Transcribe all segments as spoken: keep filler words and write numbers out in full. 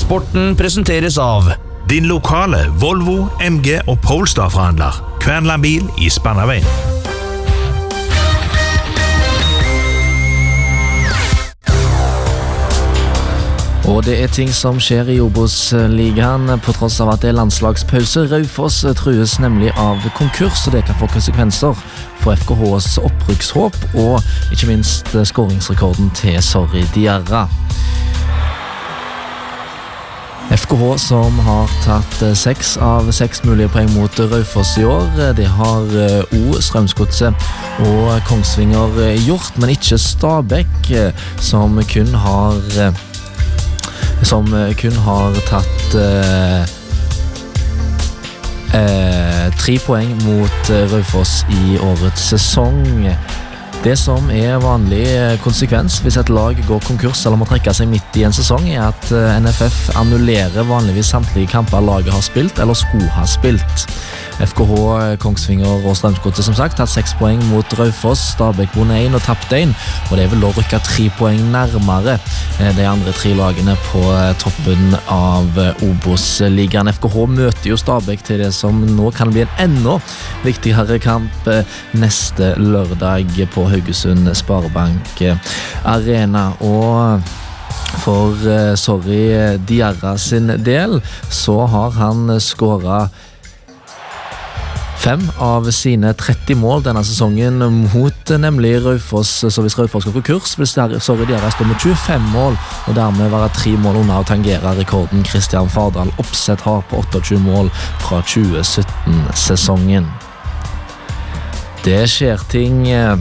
Sporten presenteres av din lokale Volvo, M G og Polestar-forhandler, Kvernland Bil i Spannaveien. Og det er ting som skjer i Obos-ligaen på tross av at det er landslagspause. Raufoss trues nemlig av konkurs, og det kan få konsekvenser for F K H's opprykkshåp, og ikke minst skåringsrekorden til Sorry Diarra. F K H som har tatt seks av seks mulige poeng mot Raufoss i år. Det har O, Strømsgodset og Kongsvinger gjort, men ikke Stabæk, som kun har som kun har tatt eh, eh, tre poeng mot Raufoss i årets sesong. Det som er vanlig konsekvens hvis et lag går konkurs eller må trekke seg midt i en sesong, er at N F F annullerer vanligvis samtlige kamper laget har spilt eller skulle ha spilt. F K H, Kongsvinger og Strømsgodset som sagt tatt seks poeng mot Raufoss. Stabæk vunnet én og tapt én, og det vil da rykke tre poeng nærmere de andre tre lagene på toppen av Obos-ligaen. F K H møter jo Stabæk til det som nå kan bli en enda viktigere kamp neste lørdag på Haugesund Sparebank Arena. Og for Sorry Diarra sin del så har han skåret fem av sine tretti mål denne sesongen mot nemlig Raufoss, så hvis Raufoss går konkurs vil Sorry Diarra stå med tjuefem mål og dermed være tre mål unna å tangere rekorden Kristian Fardal Opseth har på tjueåtte mål fra tjue sytten-sesongen. Det skjer ting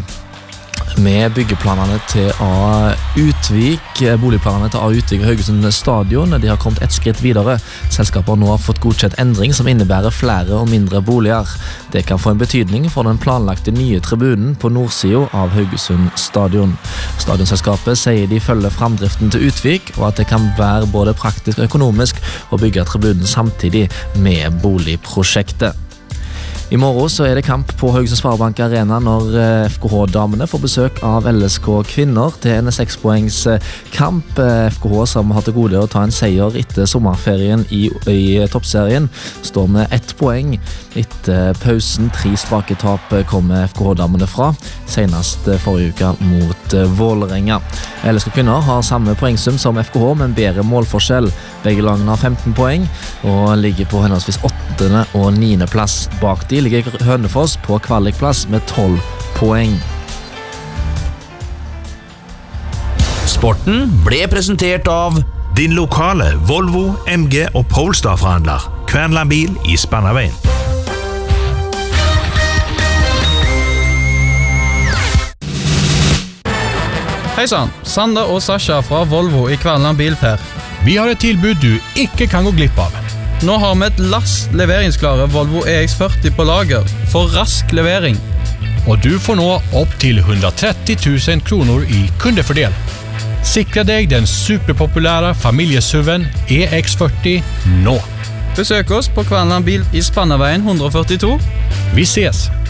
med byggeplanene til A Utvik, boligplanene til A Utvik og Haugesund stadion. De har kommet et skritt videre. Selskapet har nå fått godkjent endring som innebærer flere og mindre boliger. Det kan få en betydning for den planlagte nye tribunen på nordsiden av Haugesund stadion. Stadionselskapet sier de følger fremdriften til Utvik, og at det kan være både praktisk og økonomisk å bygge tribunen samtidig med boligprosjektet. I morgen så er det kamp på Haugesund Sparebank Arena når F K H-damene får besøk av L S K Kvinner til en seks poengs kamp. F K H som har til gode å ta en seier etter sommerferien i, i toppserien står med ett poeng etter pausen. Tre strake tap kommer F K H-damene fra, senest forrige uke mot Vålerenga. L S K Kvinner har samme poengsum som F K H, men bedre målforskjell. Begge lagene har femten poeng og ligger på henholdsvis åttende og niende plass. Bak de ligger Hønefoss på kvalikplass med tolv poeng. Sporten ble presentert av din lokale Volvo, M G og Polestar-forhandler, Kvernland Bil i Spannaveien. Hei sann, Sander og Sasha fra Volvo i Kvernland Bil Per. Vi har et tilbud du ikke kan gå glipp av. Nå har vi et lass leveringsklare Volvo E X førti på lager for rask levering. Og du får nå opp til hundratretti tusen kroner i kundefordel. Sikre deg den superpopulære familiesuven E X førti nå. Besøk oss på Kvernland Bil i Spannaveien ett førtito. Vi ses!